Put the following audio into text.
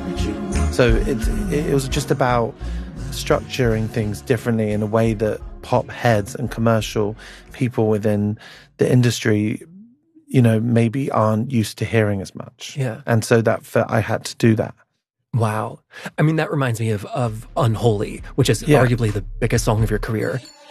So it was just about structuring things differently in a way that pop heads and commercial people within the industry, you know, maybe aren't used to hearing as much. Yeah. And so I had to do that. Wow. I mean, that reminds me of Unholy, which is arguably the biggest song of your career.